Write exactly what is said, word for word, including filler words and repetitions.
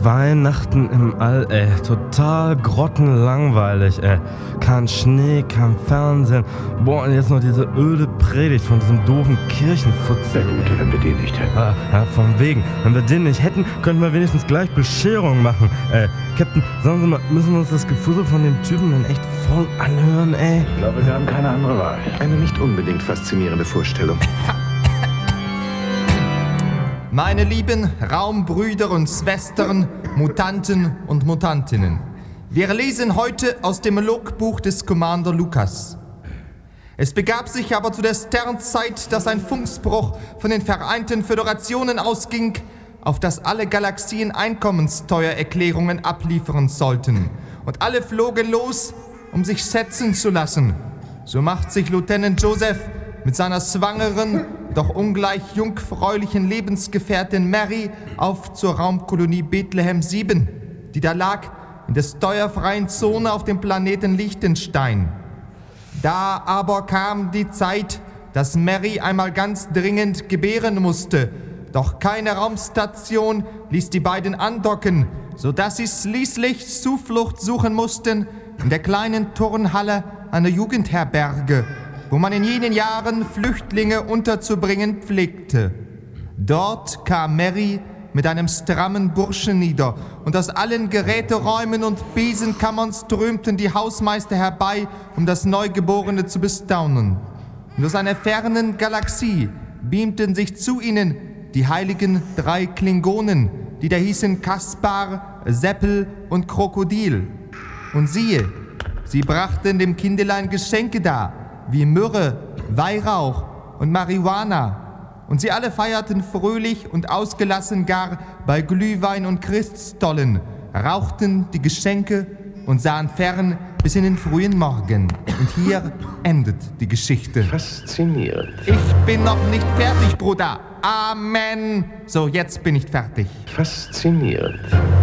Weihnachten im All, ey. Total grottenlangweilig, ey. Kein Schnee, kein Fernsehen. Boah, und jetzt noch diese öde Predigt von diesem doofen Kirchenfutz. Sehr gut, wenn wir den nicht hätten. Ah, ja, von wegen. Wenn wir den nicht hätten, könnten wir wenigstens gleich Bescherung machen. Ey, Captain, sagen Sie mal, müssen wir uns das Gefühl von dem Typen denn echt voll anhören, ey? Ich glaube, wir haben keine andere Wahl. Eine nicht unbedingt faszinierende Vorstellung. Meine lieben Raumbrüder und Schwestern, Mutanten und Mutantinnen. Wir lesen heute aus dem Logbuch des Commander Lucas. Es begab sich aber zu der Sternzeit, dass ein Funkspruch von den Vereinten Föderationen ausging, auf das alle Galaxien Einkommenssteuererklärungen abliefern sollten. Und alle flogen los, um sich setzen zu lassen. So macht sich Lieutenant Joseph mit seiner schwangeren, doch ungleich jungfräulichen Lebensgefährtin Mary auf zur Raumkolonie Bethlehem sieben, die da lag in der steuerfreien Zone auf dem Planeten Liechtenstein. Da aber kam die Zeit, dass Mary einmal ganz dringend gebären musste, doch keine Raumstation ließ die beiden andocken, sodass sie schließlich Zuflucht suchen mussten in der kleinen Turnhalle einer Jugendherberge, wo man in jenen Jahren Flüchtlinge unterzubringen pflegte. Dort kam Mary mit einem strammen Burschen nieder, und aus allen Geräteräumen und Besenkammern strömten die Hausmeister herbei, um das Neugeborene zu bestaunen. Und aus einer fernen Galaxie beamten sich zu ihnen die heiligen drei Klingonen, die da hießen Kaspar, Seppel und Krokodil. Und siehe, sie brachten dem Kindelein Geschenke dar, wie Myrrhe, Weihrauch und Marihuana. Und sie alle feierten fröhlich und ausgelassen gar bei Glühwein und Christstollen, rauchten die Geschenke und sahen fern bis in den frühen Morgen. Und hier endet die Geschichte. Faszinierend. Ich bin noch nicht fertig, Bruder. Amen. So, jetzt bin ich fertig. Faszinierend.